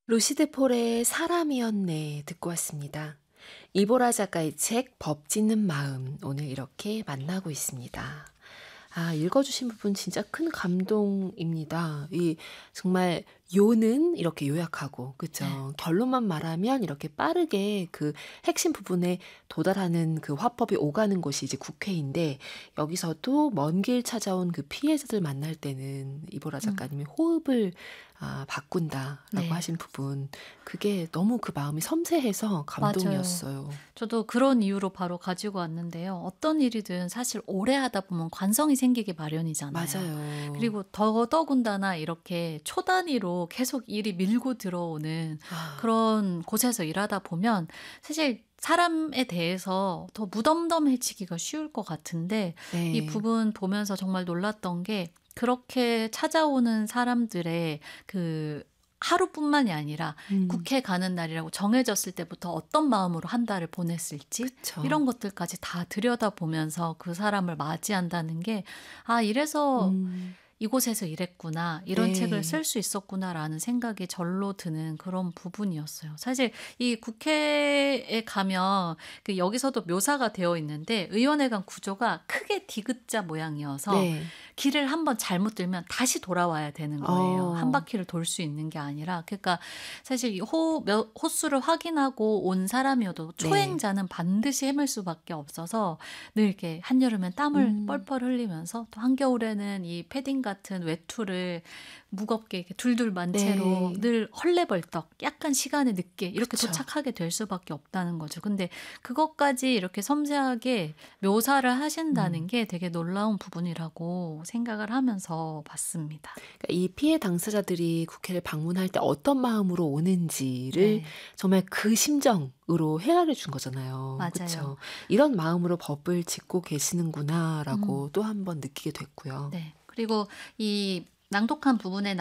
루시드 폴의 사람이었네 듣고 왔습니다. 이보라 작가의 책 법 짓는 마음 오늘 이렇게 만나고 있습니다. 아, 읽어주신 부분 진짜 큰 감동입니다. 이 정말 요는 이렇게 요약하고, 네. 그죠? 결론만 말하면 이렇게 빠르게 그 핵심 부분에 도달하는 그 화법이 오가는 곳이 이제 국회인데, 여기서도 먼 길 찾아온 그 피해자들 만날 때는 이보라 음. 작가님이 호흡을 바꾼다라고 네. 하신 부분, 그게 너무 그 마음이 섬세해서 맞아요. 감동이었어요. 저도 그런 이유로 바로 가지고 왔는데요. 어떤 일이든 사실 오래 하다 보면 관성이 생기기 마련이잖아요. 맞아요. 그리고 더더군다나 이렇게 초 단위로 계속 일이 밀고 들어오는 아, 그런 곳에서 일하다 보면 사실 사람에 대해서 더 무덤덤해지기가 쉬울 것 같은데, 이 네. 부분 보면서 정말 놀랐던 게 그렇게 찾아오는 사람들의 그 하루뿐만이 아니라 음. 국회 가는 날이라고 정해졌을 때부터 어떤 마음으로 한 달을 보냈을지, 그쵸. 이런 것들까지 다 들여다보면서 그 사람을 맞이한다는 게, 아, 이래서 음. 이곳에서 일했구나, 이런 책을 네. 쓸 수 있었구나라는 생각이 절로 드는 그런 부분이었어요. 사실 이 국회에 가면 그 여기서도 묘사가 되어 있는데, 의원회관 구조가 크게 디귿자 모양이어서 네. 길을 한번 잘못 들면 다시 돌아와야 되는 거예요. 한 어. 바퀴를 돌 수 있는 게 아니라. 그러니까 사실 이 호수를 확인하고 온 사람이어도 네. 초행자는 반드시 헤맬 수밖에 없어서 늘 이렇게 한여름엔 땀을 음. 뻘뻘 흘리면서, 또 한겨울에는 이 패딩 같은 외투를 무겁게 이렇게 둘둘 만 채로 네. 늘 헐레벌떡 약간 시간이 늦게 이렇게 그쵸. 도착하게 될 수밖에 없다는 거죠. 근데 그것까지 이렇게 섬세하게 묘사를 하신다는 음. 게 되게 놀라운 부분이라고 생각을 하면서 봤습니다. 그러니까 이 피해 당사자들이 국회를 방문할 때 어떤 마음으로 오는지를 네. 정말 그 심정으로 헤아려 준 거잖아요. 맞아요. 그쵸. '이런 마음으로 법을 짓고 계시는구나.'라고 음. 또 한 번 느끼게 됐고요. 네. 그리고 이 낭독한 부분에